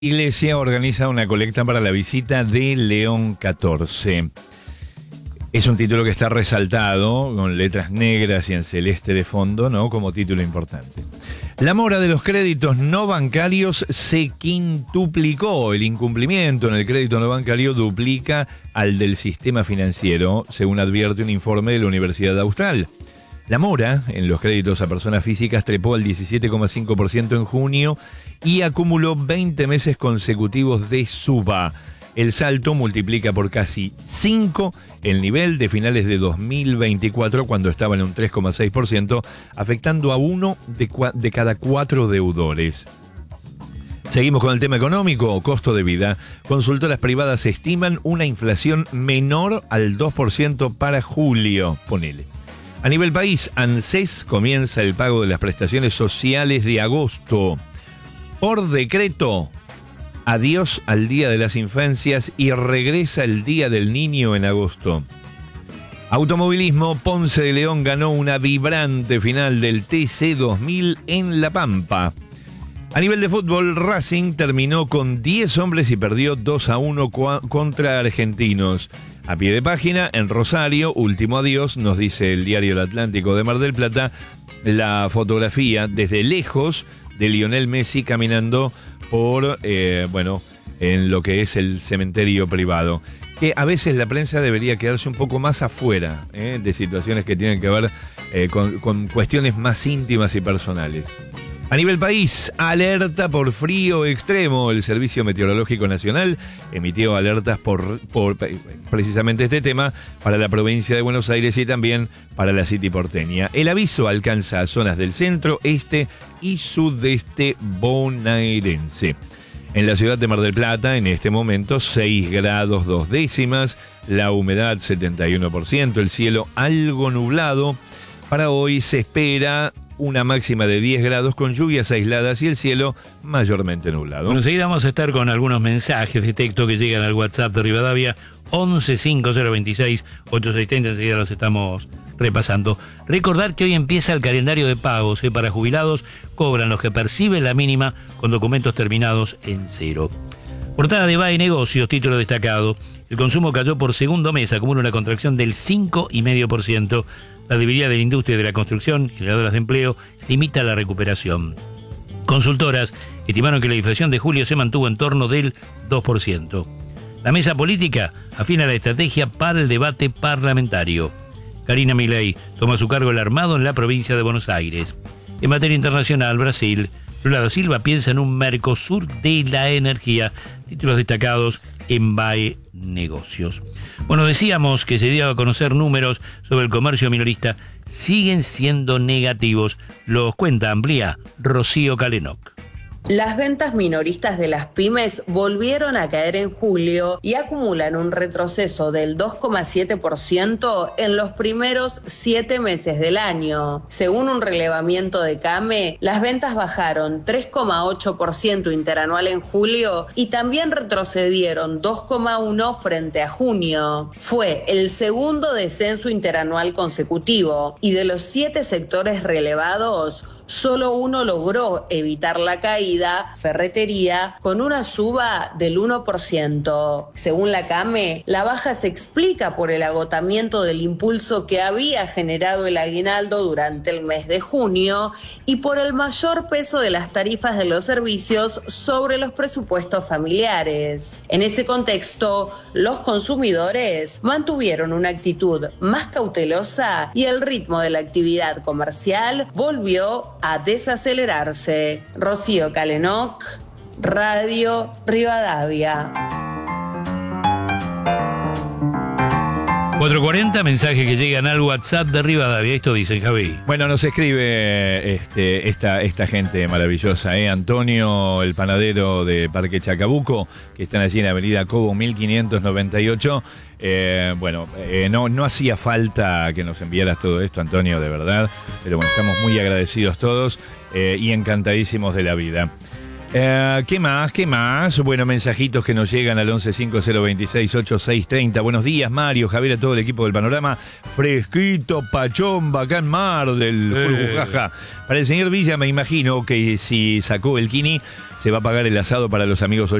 Iglesia organiza una colecta para la visita de León XIV. Es un título que está resaltado con letras negras y en celeste de fondo, ¿no? Como título importante. La mora de los créditos no bancarios se quintuplicó. El incumplimiento en el crédito no bancario duplica al del sistema financiero, según advierte un informe de la Universidad Austral. La mora en los créditos a personas físicas trepó al 17,5% en junio y acumuló 20 meses consecutivos de suba. El salto multiplica por casi 5 el nivel de finales de 2024, cuando estaba en un 3,6%, afectando a uno de cada 4 deudores. Seguimos con el tema económico, costo de vida. Consultoras privadas estiman una inflación menor al 2% para julio. Ponele. A nivel país, ANSES comienza el pago de las prestaciones sociales de agosto. Por decreto, adiós al Día de las Infancias y regresa el Día del Niño en agosto. Automovilismo, Ponce de León ganó una vibrante final del TC 2000 en La Pampa. A nivel de fútbol, Racing terminó con 10 hombres y perdió 2-1 contra Argentinos. A pie de página, en Rosario, último adiós, nos dice el diario El Atlántico de Mar del Plata, la fotografía desde lejos de Lionel Messi caminando por, en lo que es el cementerio privado. Que a veces la prensa debería quedarse un poco más afuera de situaciones que tienen que ver con cuestiones más íntimas y personales. A nivel país, alerta por frío extremo. El Servicio Meteorológico Nacional emitió alertas por precisamente este tema para la provincia de Buenos Aires y también para la City porteña. El aviso alcanza zonas del centro, este y sudeste bonaerense. En la ciudad de Mar del Plata, en este momento, 6 grados 2 décimas, la humedad 71%, el cielo algo nublado. Para hoy se espera una máxima de 10 grados con lluvias aisladas y el cielo mayormente nublado. Bueno, enseguida vamos a estar con algunos mensajes de texto que llegan al WhatsApp de Rivadavia, 115026-8630, enseguida los estamos repasando. Recordar que hoy empieza el calendario de pagos para jubilados, cobran los que perciben la mínima con documentos terminados en 0. Portada de BAE Negocios, título destacado. El consumo cayó por segundo mes, acumula una contracción del 5,5%. La debilidad de la industria de la construcción, generadoras de empleo, limita la recuperación. Consultoras estimaron que la inflación de julio se mantuvo en torno del 2%. La mesa política afina la estrategia para el debate parlamentario. Karina Milei toma a su cargo el armado en la provincia de Buenos Aires. En materia internacional, Brasil, Lula da Silva piensa en un Mercosur de la energía. Títulos destacados en BAE Negocios. Bueno, decíamos que se dio a conocer números sobre el comercio minorista. Siguen siendo negativos. Los amplía Rocío Calenoc. Las ventas minoristas de las pymes volvieron a caer en julio y acumulan un retroceso del 2,7% en los primeros 7 meses del año. Según un relevamiento de CAME, las ventas bajaron 3,8% interanual en julio y también retrocedieron 2,1% frente a junio. Fue el segundo descenso interanual consecutivo y de los 7 sectores relevados, solo uno logró evitar la caída, ferretería, con una suba del 1%. Según la CAME, la baja se explica por el agotamiento del impulso que había generado el aguinaldo durante el mes de junio y por el mayor peso de las tarifas de los servicios sobre los presupuestos familiares. En ese contexto, los consumidores mantuvieron una actitud más cautelosa y el ritmo de la actividad comercial volvió a desacelerarse. Rocío Calenoc, Radio Rivadavia. 4:40, mensajes que llegan al WhatsApp de Rivadavia. Esto dicen, Javi. Bueno, nos escribe esta gente maravillosa, Antonio, el panadero de Parque Chacabuco, que están allí en Avenida Cobo 1598. No hacía falta que nos enviaras todo esto, Antonio, de verdad, pero bueno, estamos muy agradecidos todos y encantadísimos de la vida. ¿Qué más? Bueno, mensajitos que nos llegan al 1150268630. Buenos días, Mario, Javier, a todo el equipo del Panorama. Fresquito, pachomba, acá en Mar del Jurbujaja. Para el señor Villa, me imagino que si sacó el Kini, se va a pagar el asado para los amigos